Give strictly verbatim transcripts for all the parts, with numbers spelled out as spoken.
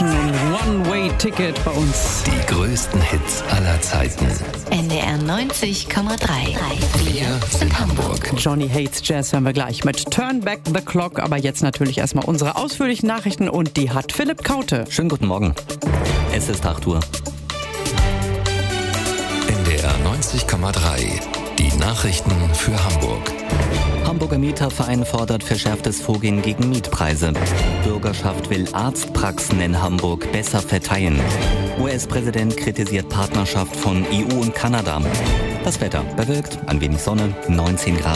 Passion und One-Way-Ticket bei uns. Die größten Hits aller Zeiten. N D R neunzig Komma drei. Wir sind Hamburg. Johnny Hates Jazz hören wir gleich mit Turn Back the Clock. Aber jetzt natürlich erstmal unsere ausführlichen Nachrichten und die hat Philipp Kaute. Schönen guten Morgen. Es ist acht Uhr. N D R neunzig Komma drei. Die Nachrichten für Hamburg. Hamburger Mieterverein fordert verschärftes Vorgehen gegen Mietpreise. Bürgerschaft will Arztpraxen in Hamburg besser verteilen. U S-Präsident kritisiert Partnerschaft von E U und Kanada. Das Wetter bewölkt, ein wenig Sonne, neunzehn Grad.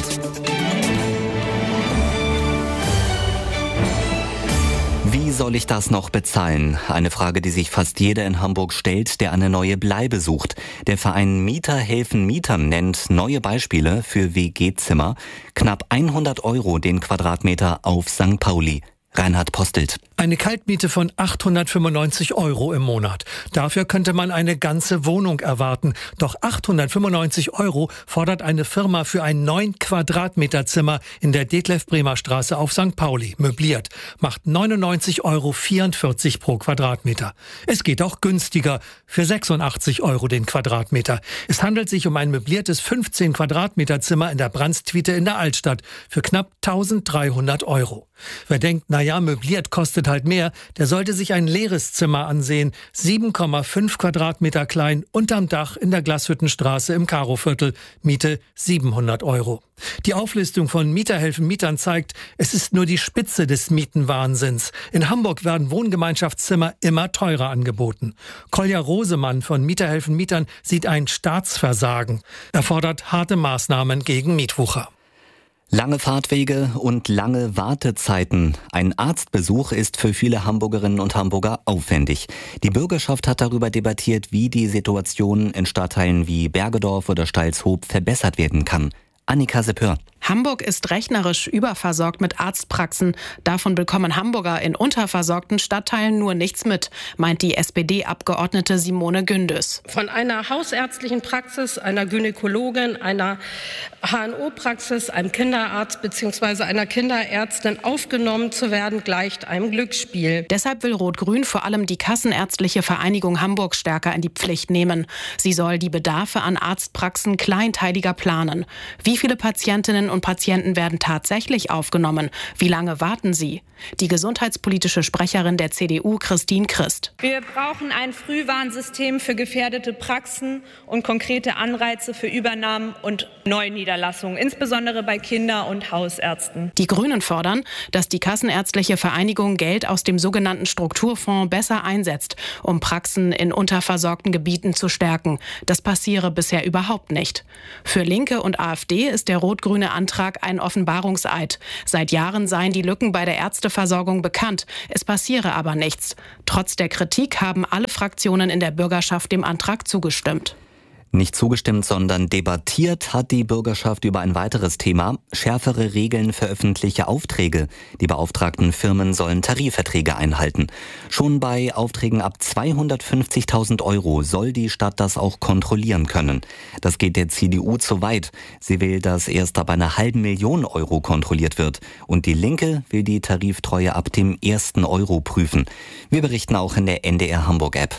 Wie soll ich das noch bezahlen? Eine Frage, die sich fast jeder in Hamburg stellt, der eine neue Bleibe sucht. Der Verein Mieter helfen Mietern nennt neue Beispiele für W G-Zimmer. Knapp hundert Euro den Quadratmeter auf Sankt Pauli. Reinhard Postelt. Eine Kaltmiete von achthundertfünfundneunzig Euro im Monat. Dafür könnte man eine ganze Wohnung erwarten. Doch achthundertfünfundneunzig Euro fordert eine Firma für ein neun Quadratmeter Zimmer in der Detlef-Bremer-Straße auf Sankt Pauli. Möbliert. Macht neunundneunzig Euro vierundvierzig pro Quadratmeter. Es geht auch günstiger. Für sechsundachtzig Euro den Quadratmeter. Es handelt sich um ein möbliertes fünfzehn Quadratmeter Zimmer in der Brandstwiete in der Altstadt. Für knapp eintausenddreihundert Euro. Wer denkt, na ja, möbliert kostet halt mehr, der sollte sich ein leeres Zimmer ansehen. sieben Komma fünf Quadratmeter klein, unterm Dach in der Glashüttenstraße im Karoviertel. Miete siebenhundert Euro. Die Auflistung von Mieterhelfen Mietern zeigt, es ist nur die Spitze des Mietenwahnsinns. In Hamburg werden Wohngemeinschaftszimmer immer teurer angeboten. Kolja Rosemann von Mieterhelfen Mietern sieht ein Staatsversagen. Er fordert harte Maßnahmen gegen Mietwucher. Lange Fahrtwege und lange Wartezeiten. Ein Arztbesuch ist für viele Hamburgerinnen und Hamburger aufwendig. Die Bürgerschaft hat darüber debattiert, wie die Situation in Stadtteilen wie Bergedorf oder Stalshoop verbessert werden kann. Annika Seppör. Hamburg ist rechnerisch überversorgt mit Arztpraxen. Davon bekommen Hamburger in unterversorgten Stadtteilen nur nichts mit, meint die S P D-Abgeordnete Simone Gündüz. Von einer hausärztlichen Praxis, einer Gynäkologin, einer H N O-Praxis, einem Kinderarzt bzw. einer Kinderärztin aufgenommen zu werden, gleicht einem Glücksspiel. Deshalb will Rot-Grün vor allem die Kassenärztliche Vereinigung Hamburg stärker in die Pflicht nehmen. Sie soll die Bedarfe an Arztpraxen kleinteiliger planen. Wie viele Patientinnen und Patienten werden tatsächlich aufgenommen? Wie lange warten sie? Die gesundheitspolitische Sprecherin der C D U, Christine Christ. Wir brauchen ein Frühwarnsystem für gefährdete Praxen und konkrete Anreize für Übernahmen und Neuniederlassungen, insbesondere bei Kinder- und Hausärzten. Die Grünen fordern, dass die Kassenärztliche Vereinigung Geld aus dem sogenannten Strukturfonds besser einsetzt, um Praxen in unterversorgten Gebieten zu stärken. Das passiere bisher überhaupt nicht. Für Linke und AfD ist der rot-grüne Antrag ein Offenbarungseid. Seit Jahren seien die Lücken bei der Ärzteversorgung bekannt. Es passiere aber nichts. Trotz der Kritik haben alle Fraktionen in der Bürgerschaft dem Antrag zugestimmt. Nicht zugestimmt, sondern debattiert hat die Bürgerschaft über ein weiteres Thema: schärfere Regeln für öffentliche Aufträge. Die beauftragten Firmen sollen Tarifverträge einhalten. Schon bei Aufträgen ab zweihundertfünfzigtausend Euro soll die Stadt das auch kontrollieren können. Das geht der C D U zu weit. Sie will, dass erst ab einer halben Million Euro kontrolliert wird. Und die Linke will die Tariftreue ab dem ersten Euro prüfen. Wir berichten auch in der N D R Hamburg-App.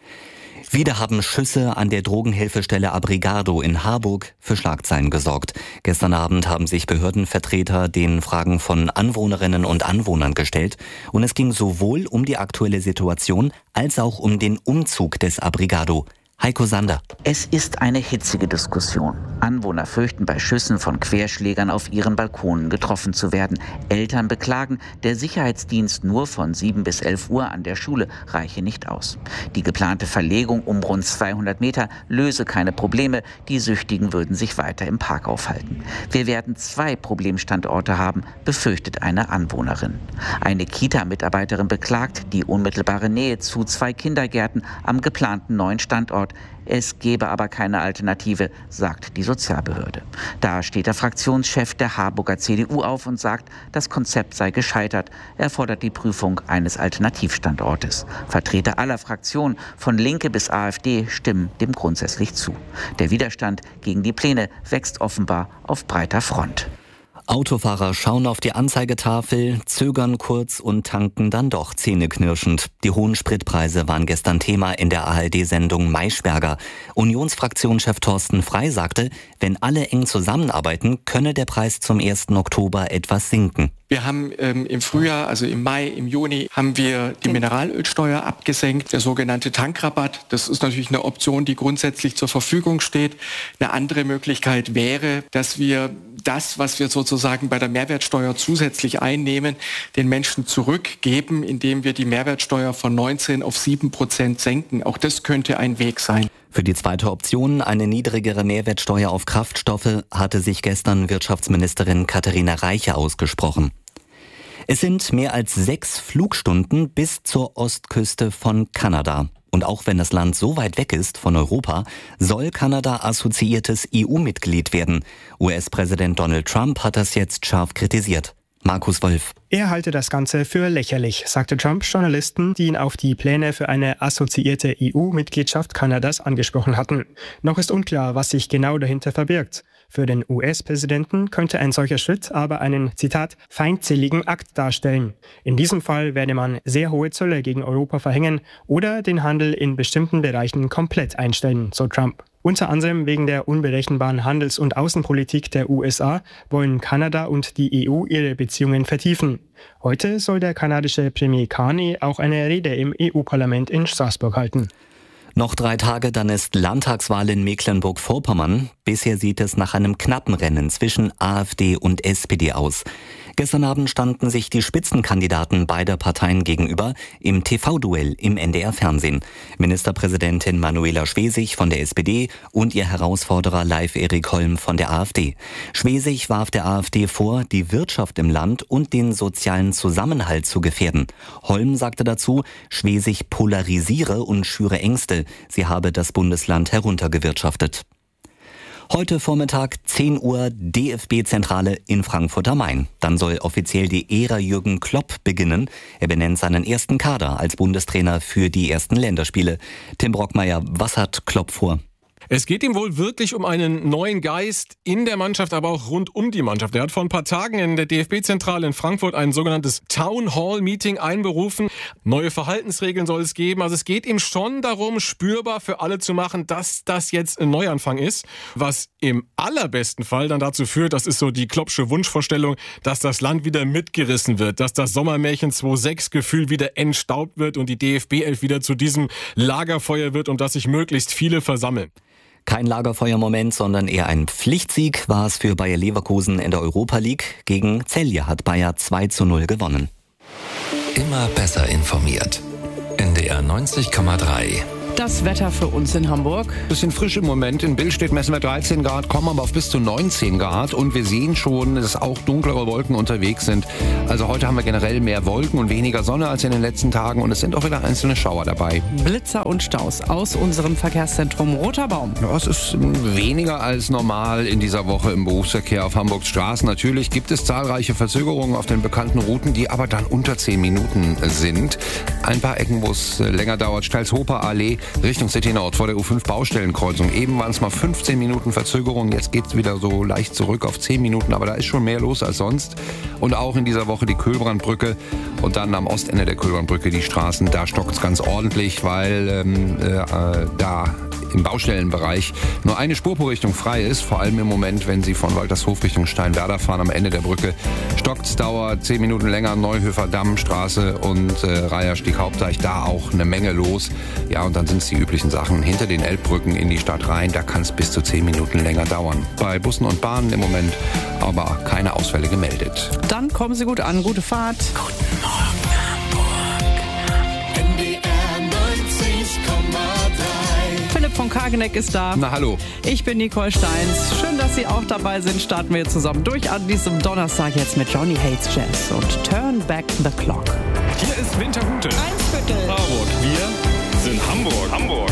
Wieder haben Schüsse an der Drogenhilfestelle Abrigado in Harburg für Schlagzeilen gesorgt. Gestern Abend haben sich Behördenvertreter den Fragen von Anwohnerinnen und Anwohnern gestellt. Und es ging sowohl um die aktuelle Situation als auch um den Umzug des Abrigado. Heiko Sander. Es ist eine hitzige Diskussion. Anwohner fürchten, bei Schüssen von Querschlägern auf ihren Balkonen getroffen zu werden. Eltern beklagen, der Sicherheitsdienst nur von sieben bis elf Uhr an der Schule reiche nicht aus. Die geplante Verlegung um rund zweihundert Meter löse keine Probleme. Die Süchtigen würden sich weiter im Park aufhalten. Wir werden zwei Problemstandorte haben, befürchtet eine Anwohnerin. Eine Kita-Mitarbeiterin beklagt die unmittelbare Nähe zu zwei Kindergärten am geplanten neuen Standort. Es gebe aber keine Alternative, sagt die Sozialbehörde. Da steht der Fraktionschef der Harburger C D U auf und sagt, das Konzept sei gescheitert. Er fordert die Prüfung eines Alternativstandortes. Vertreter aller Fraktionen, von Linke bis AfD, stimmen dem grundsätzlich zu. Der Widerstand gegen die Pläne wächst offenbar auf breiter Front. Autofahrer schauen auf die Anzeigetafel, zögern kurz und tanken dann doch zähneknirschend. Die hohen Spritpreise waren gestern Thema in der A R D-Sendung Maischberger. Unionsfraktionschef Thorsten Frey sagte, wenn alle eng zusammenarbeiten, könne der Preis zum ersten Oktober etwas sinken. Wir haben ähm, im Frühjahr, also im Mai, im Juni, haben wir die Mineralölsteuer abgesenkt, der sogenannte Tankrabatt. Das ist natürlich eine Option, die grundsätzlich zur Verfügung steht. Eine andere Möglichkeit wäre, dass wir das, was wir sozusagen bei der Mehrwertsteuer zusätzlich einnehmen, den Menschen zurückgeben, indem wir die Mehrwertsteuer von neunzehn auf sieben Prozent senken. Auch das könnte ein Weg sein. Für die zweite Option, eine niedrigere Mehrwertsteuer auf Kraftstoffe, hatte sich gestern Wirtschaftsministerin Katharina Reiche ausgesprochen. Es sind mehr als sechs Flugstunden bis zur Ostküste von Kanada. Und auch wenn das Land so weit weg ist von Europa, soll Kanada assoziiertes E U-Mitglied werden. U S-Präsident Donald Trump hat das jetzt scharf kritisiert. Markus Wolf. Er halte das Ganze für lächerlich, sagte Trump Journalisten, die ihn auf die Pläne für eine assoziierte E U-Mitgliedschaft Kanadas angesprochen hatten. Noch ist unklar, was sich genau dahinter verbirgt. Für den U S-Präsidenten könnte ein solcher Schritt aber einen, Zitat, feindseligen Akt darstellen. In diesem Fall werde man sehr hohe Zölle gegen Europa verhängen oder den Handel in bestimmten Bereichen komplett einstellen, so Trump. Unter anderem wegen der unberechenbaren Handels- und Außenpolitik der U S A wollen Kanada und die E U ihre Beziehungen vertiefen. Heute soll der kanadische Premier Carney auch eine Rede im E U-Parlament in Straßburg halten. Noch drei Tage, dann ist Landtagswahl in Mecklenburg-Vorpommern. Bisher sieht es nach einem knappen Rennen zwischen AfD und S P D aus. Gestern Abend standen sich die Spitzenkandidaten beider Parteien gegenüber im T V-Duell im N D R-Fernsehen. Ministerpräsidentin Manuela Schwesig von der S P D und ihr Herausforderer Leif Erik Holm von der AfD. Schwesig warf der AfD vor, die Wirtschaft im Land und den sozialen Zusammenhalt zu gefährden. Holm sagte dazu, Schwesig polarisiere und schüre Ängste. Sie habe das Bundesland heruntergewirtschaftet. Heute Vormittag zehn Uhr D F B-Zentrale in Frankfurt am Main. Dann soll offiziell die Ära Jürgen Klopp beginnen. Er benennt seinen ersten Kader als Bundestrainer für die ersten Länderspiele. Tim Brockmeier, was hat Klopp vor? Es geht ihm wohl wirklich um einen neuen Geist in der Mannschaft, aber auch rund um die Mannschaft. Er hat vor ein paar Tagen in der D F B-Zentrale in Frankfurt ein sogenanntes Town Hall Meeting einberufen. Neue Verhaltensregeln soll es geben. Also es geht ihm schon darum, spürbar für alle zu machen, dass das jetzt ein Neuanfang ist. Was im allerbesten Fall dann dazu führt, das ist so die Kloppsche Wunschvorstellung, dass das Land wieder mitgerissen wird, dass das Sommermärchen zwei sechs Gefühl wieder entstaubt wird und die D F B elf wieder zu diesem Lagerfeuer wird, um das sich möglichst viele versammeln. Kein Lagerfeuermoment, sondern eher ein Pflichtsieg war es für Bayer Leverkusen in der Europa League. Gegen Celje hat Bayer zwei zu null gewonnen. Immer besser informiert. N D R neunzig Komma drei. Das Wetter für uns in Hamburg. Bisschen frisch im Moment. In Billstedt messen wir dreizehn Grad, kommen aber auf bis zu neunzehn Grad. Und wir sehen schon, dass auch dunklere Wolken unterwegs sind. Also heute haben wir generell mehr Wolken und weniger Sonne als in den letzten Tagen. Und es sind auch wieder einzelne Schauer dabei. Blitzer und Staus aus unserem Verkehrszentrum Roter Baum. Ja, es ist weniger als normal in dieser Woche im Berufsverkehr auf Hamburgs Straßen. Natürlich gibt es zahlreiche Verzögerungen auf den bekannten Routen, die aber dann unter zehn Minuten sind. Ein paar Ecken, wo es länger dauert. Steilshofer Allee Richtung City Nord vor der U fünf Baustellenkreuzung. Eben waren es mal fünfzehn Minuten Verzögerung. Jetzt geht es wieder so leicht zurück auf zehn Minuten. Aber da ist schon mehr los als sonst. Und auch in dieser Woche die Köhlbrandbrücke. Und dann am Ostende der Köhlbrandbrücke die Straßen. Da stockt es ganz ordentlich, weil ähm, äh, da im Baustellenbereich nur eine Spur pro Richtung frei ist. Vor allem im Moment, wenn Sie von Waltershof Richtung Steinwerder fahren, am Ende der Brücke. Stockt's dauert zehn Minuten länger. Neuhöfer Dammstraße und äh, Reiherstieg Hauptdeich. Da auch eine Menge los. Ja, und dann sind es die üblichen Sachen. Hinter den Elbbrücken in die Stadt rein, da kann es bis zu zehn Minuten länger dauern. Bei Bussen und Bahnen im Moment aber keine Ausfälle gemeldet. Dann kommen Sie gut an. Gute Fahrt. Guten Morgen, Hamburg. N D R neunzig Komma drei. Philipp von Kageneck ist da. Na, hallo. Ich bin Nicole Steins. Schön, dass Sie auch dabei sind. Starten wir zusammen durch an diesem Donnerstag jetzt mit Johnny Hates Jazz und Turn Back the Clock. Hier ist Winterhude. Eimsbüttel. Harburg. Wir sind Hamburg. Hamburg.